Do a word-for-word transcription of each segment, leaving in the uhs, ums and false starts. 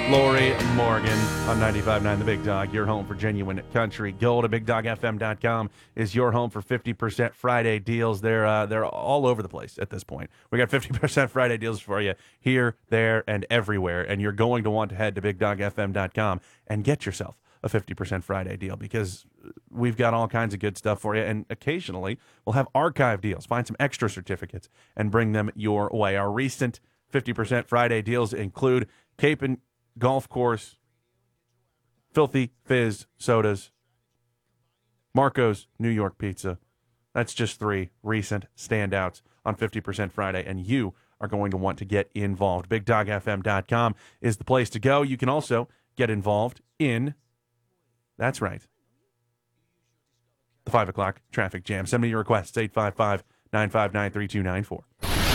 Lori Morgan on ninety-five point nine The Big Dog, your home for genuine country gold. At big dog f m dot com is your home for fifty percent Friday deals. They're uh, they're all over the place at this point. We got fifty percent Friday deals for you here, there, and everywhere. And you're going to want to head to big dog f m dot com and get yourself a fifty percent Friday deal, because we've got all kinds of good stuff for you. And occasionally we'll have archive deals. Find some extra certificates and bring them your way. Our recent fifty percent Friday deals include Cape and Golf Course, Filthy Fizz sodas, Marco's New York Pizza. That's just three recent standouts on fifty percent Friday, and you are going to want to get involved. big dog f m dot com is the place to go. You can also get involved in, that's right, the five o'clock traffic jam. Send me your requests, eight five five, nine five nine, three two nine four.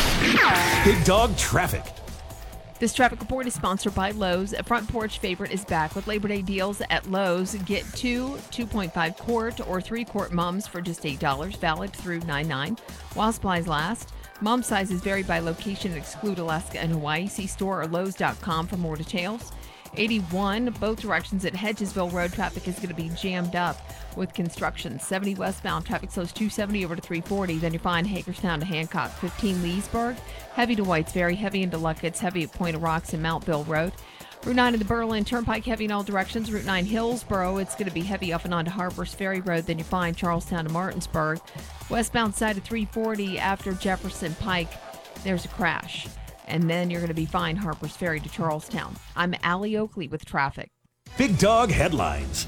Big Dog Traffic. This traffic report is sponsored by Lowe's. A Front Porch Favorite is back with Labor Day deals at Lowe's. Get two two point five quart or three quart mums for just eight dollars, valid through nine nine while supplies last. Mum sizes vary by location and exclude Alaska and Hawaii. See store or lowes dot com for more details. eighty-one, both directions at Hedgesville Road. Traffic is going to be jammed up with construction. seventy westbound, traffic slows two seventy over to three forty. Then you find Hagerstown to Hancock. fifteen Leesburg, heavy to Whitesbury, heavy into Luckett's, heavy at Point of Rocks and Mount Bill Road. Route nine to the Berlin Turnpike, heavy in all directions. Route nine Hillsboro, it's going to be heavy up and onto Harper's Ferry Road. Then you find Charlestown to Martinsburg. Westbound side of three forty after Jefferson Pike, there's a crash. And then you're going to be fine Harper's Ferry to Charlestown. I'm Allie Oakley with traffic. Big Dog Headlines.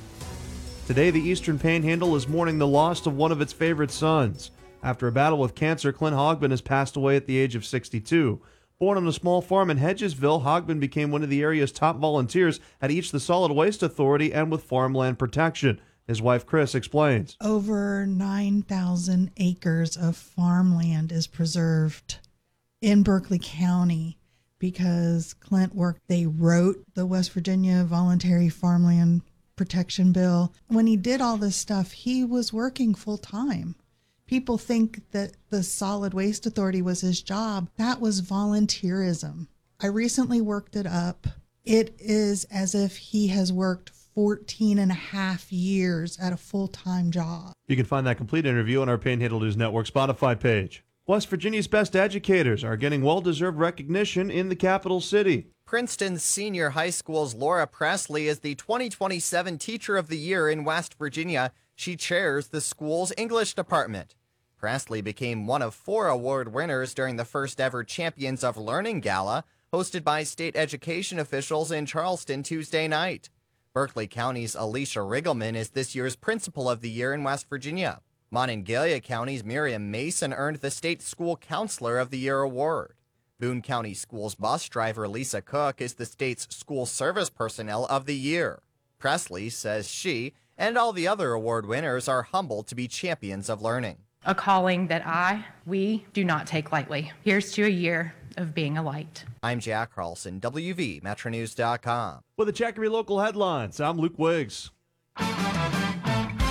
Today, the Eastern Panhandle is mourning the loss of one of its favorite sons. After a battle with cancer, Clint Hogben has passed away at the age of sixty-two. Born on a small farm in Hedgesville, Hogben became one of the area's top volunteers at each the Solid Waste Authority and with Farmland Protection. His wife, Chris, explains. Over nine thousand acres of farmland is preserved in Berkeley County because Clint worked, they wrote the West Virginia Voluntary Farmland Protection Bill. When he did all this stuff, he was working full time. People think that the Solid Waste Authority was his job. That was volunteerism. I recently worked it up. It is as if he has worked fourteen and a half years at a full-time job. You can find that complete interview on our Panhandle News Network Spotify page. West Virginia's best educators are getting well-deserved recognition in the capital city. Princeton Senior High School's Laura Presley is the twenty twenty-seven Teacher of the Year in West Virginia. She chairs the school's English department. Presley became one of four award winners during the first ever Champions of Learning Gala, hosted by state education officials in Charleston Tuesday night. Berkeley County's Alicia Riggleman is this year's Principal of the Year in West Virginia. Monongalia County's Miriam Mason earned the State School Counselor of the Year award. Boone County Schools bus driver Lisa Cook is the state's School Service Personnel of the Year. Presley says she and all the other award winners are humbled to be champions of learning. A calling that I, we, do not take lightly. Here's to a year of being a light. I'm Jack Carlson, W V Metro News dot com. With the Jackery Local Headlines, I'm Luke Wiggs.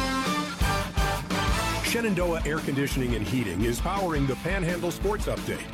Shenandoah Air Conditioning and Heating is powering the Panhandle Sports Update.